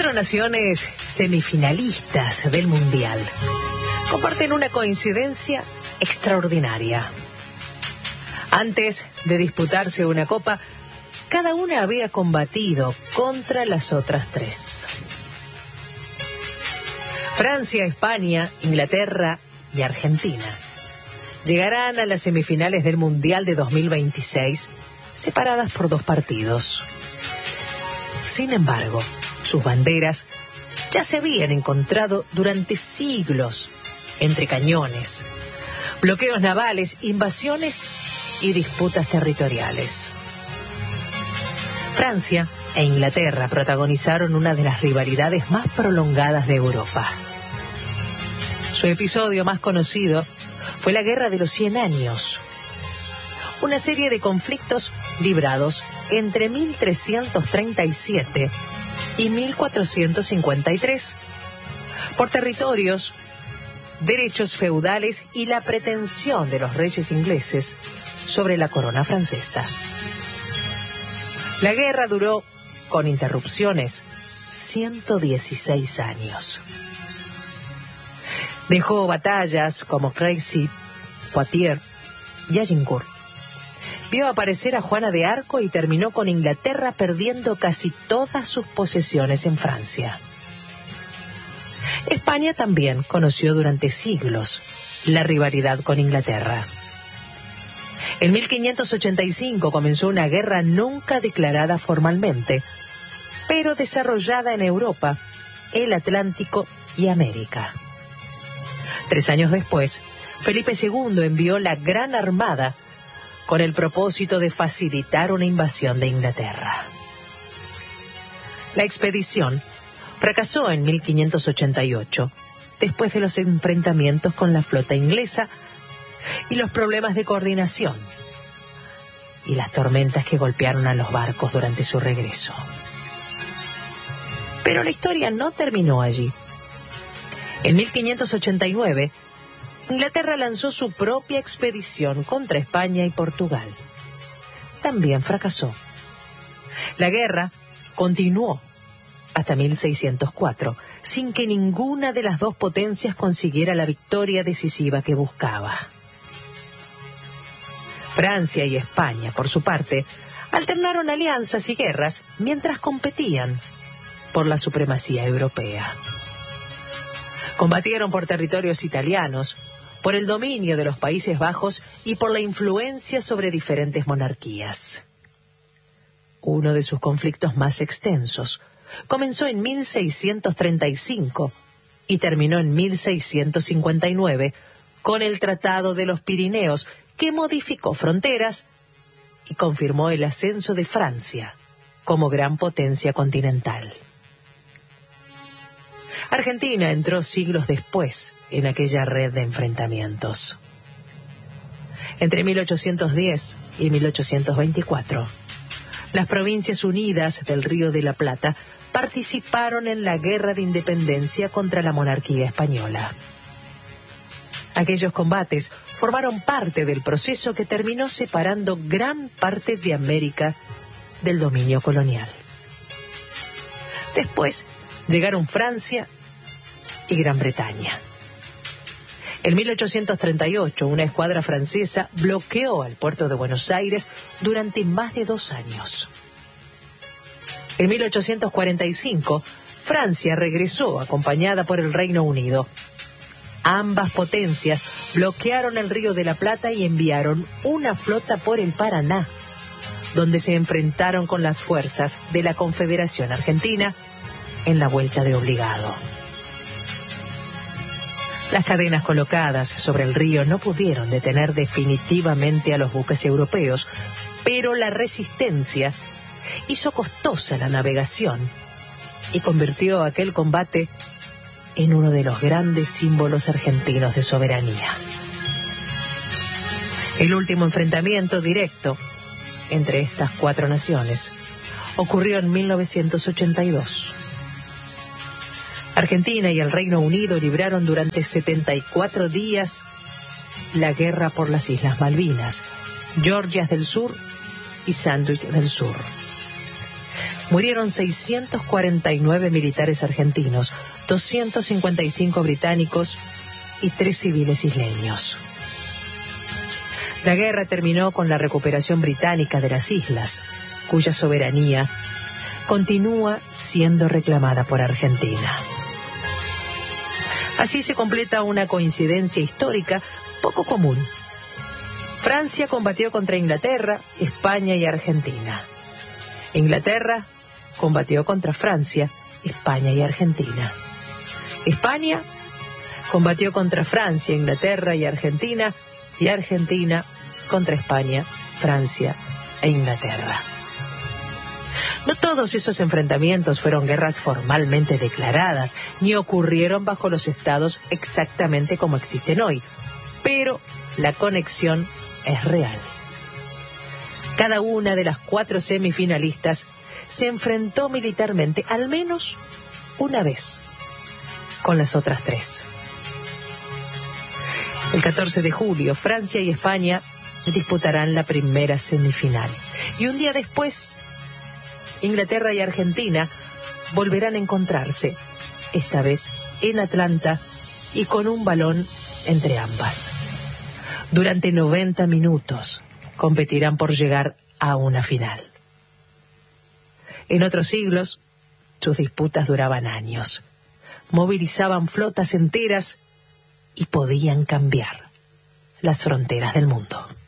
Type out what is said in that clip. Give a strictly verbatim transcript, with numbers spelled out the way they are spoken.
Cuatro naciones semifinalistas del Mundial comparten una coincidencia extraordinaria. Antes de disputarse una copa, cada una había combatido contra las otras tres. Francia, España, Inglaterra y Argentina llegarán a las semifinales del Mundial de dos mil veintiséis separadas por dos partidos. Sin embargo, sus banderas ya se habían encontrado durante siglos entre cañones, bloqueos navales, invasiones y disputas territoriales. Francia e Inglaterra protagonizaron una de las rivalidades más prolongadas de Europa. Su episodio más conocido fue la Guerra de los Cien Años, una serie de conflictos librados entre mil trescientos treinta y siete y mil cuatrocientos cincuenta y tres por territorios, derechos feudales y la pretensión de los reyes ingleses sobre la corona francesa. La guerra duró, con interrupciones, ciento dieciséis años. Dejó batallas como Crécy, Poitiers y Agincourt. Vio aparecer a Juana de Arco y terminó con Inglaterra perdiendo casi todas sus posesiones en Francia. España también conoció durante siglos la rivalidad con Inglaterra. En mil quinientos ochenta y cinco comenzó una guerra nunca declarada formalmente, pero desarrollada en Europa, el Atlántico y América. Tres años después, Felipe segundo envió la Gran Armada con el propósito de facilitar una invasión de Inglaterra. La expedición fracasó en mil quinientos ochenta y ocho, después de los enfrentamientos con la flota inglesa y los problemas de coordinación y las tormentas que golpearon a los barcos durante su regreso. Pero la historia no terminó allí. En mil quinientos ochenta y nueve, Inglaterra lanzó su propia expedición contra España y Portugal. También fracasó. La guerra continuó hasta mil seiscientos cuatro, sin que ninguna de las dos potencias consiguiera la victoria decisiva que buscaba. Francia y España, por su parte, alternaron alianzas y guerras mientras competían por la supremacía europea. Combatieron por territorios italianos, por el dominio de los Países Bajos y por la influencia sobre diferentes monarquías. Uno de sus conflictos más extensos comenzó en mil seiscientos treinta y cinco y terminó en mil seiscientos cincuenta y nueve con el Tratado de los Pirineos, que modificó fronteras y confirmó el ascenso de Francia como gran potencia continental. Argentina entró siglos después en aquella red de enfrentamientos. Entre mil ochocientos diez y mil ochocientos veinticuatro, las Provincias Unidas del Río de la Plata participaron en la Guerra de Independencia contra la monarquía española. Aquellos combates formaron parte del proceso que terminó separando gran parte de América del dominio colonial. Después llegaron Francia y Gran Bretaña. En mil ochocientos treinta y ocho, una escuadra francesa bloqueó al puerto de Buenos Aires durante más de dos años. En mil ochocientos cuarenta y cinco, Francia regresó acompañada por el Reino Unido. Ambas potencias bloquearon el Río de la Plata y enviaron una flota por el Paraná, donde se enfrentaron con las fuerzas de la Confederación Argentina en la Vuelta de Obligado. Las cadenas colocadas sobre el río no pudieron detener definitivamente a los buques europeos, pero la resistencia hizo costosa la navegación y convirtió aquel combate en uno de los grandes símbolos argentinos de soberanía. El último enfrentamiento directo entre estas cuatro naciones ocurrió en mil novecientos ochenta y dos. Argentina y el Reino Unido libraron durante setenta y cuatro días la guerra por las Islas Malvinas, Georgias del Sur y Sandwich del Sur. murieron seiscientos cuarenta y nueve militares argentinos, doscientos cincuenta y cinco británicos y tres civiles isleños. La guerra terminó con la recuperación británica de las islas, cuya soberanía continúa siendo reclamada por Argentina. Así se completa una coincidencia histórica poco común. Francia combatió contra Inglaterra, España y Argentina. Inglaterra combatió contra Francia, España y Argentina. España combatió contra Francia, Inglaterra y Argentina, y Argentina contra España, Francia e Inglaterra. No todos esos enfrentamientos fueron guerras formalmente declaradas, ni ocurrieron bajo los estados exactamente como existen hoy, pero la conexión es real. Cada una de las cuatro semifinalistas se enfrentó militarmente al menos una vez con las otras tres. El catorce de julio, Francia y España disputarán la primera semifinal. Y un día después, Inglaterra y Argentina volverán a encontrarse, esta vez en Atlanta y con un balón entre ambas. Durante noventa minutos competirán por llegar a una final. En otros siglos, sus disputas duraban años, movilizaban flotas enteras y podían cambiar las fronteras del mundo.